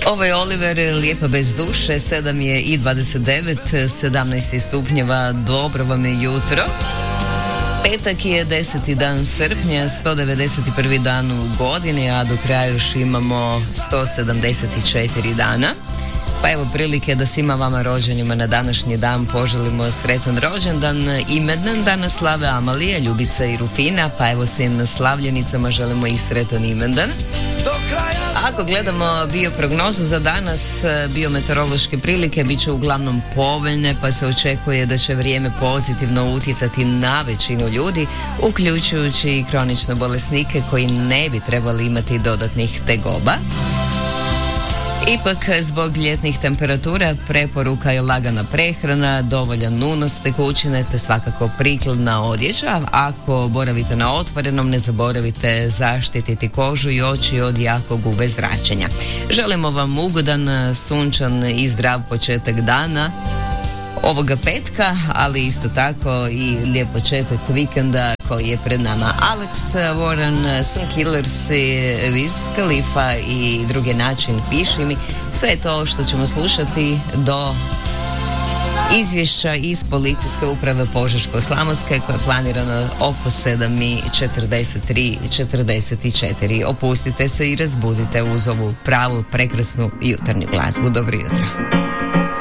Ovo je Oliver, Lijepa bez duše, 7 je i 29, 17 stupnjeva, dobro vam je jutro. Petak je 10. dan srpnja, 191. dan u godini, a do kraja još imamo 174 dana. Pa evo prilike da svima vama rođenima na današnji dan poželimo sretan rođendan. Imendan danas slave Amalija, Ljubica i Rufina, pa evo svim slavljenicama želimo i sretan imendan. Ako gledamo bioprognozu za danas, biometeorološke prilike bit će uglavnom povoljne, pa se očekuje da će vrijeme pozitivno utjecati na većinu ljudi, uključujući i kronične bolesnike koji ne bi trebali imati dodatnih tegoba. Ipak, zbog ljetnih temperatura preporuka je lagana prehrana, dovoljan unos tekućine te svakako prikladna odjeća. Ako boravite na otvorenom, ne zaboravite zaštititi kožu i oči od jakog UV zračenja. Želimo vam ugodan, sunčan i zdrav početak dana ovoga petka, ali isto tako i lijep početak vikenda koji je pred nama. Alex Warren, Sun Killers, Wiz Khalifa i drugi način Piši mi. Sve je to što ćemo slušati do izvješća iz Policijske uprave Požeško-slavonske koje je planirano oko 7:43-44. Opustite se i razbudite uz ovu pravu, prekrasnu jutarnju glazbu. Dobro jutro.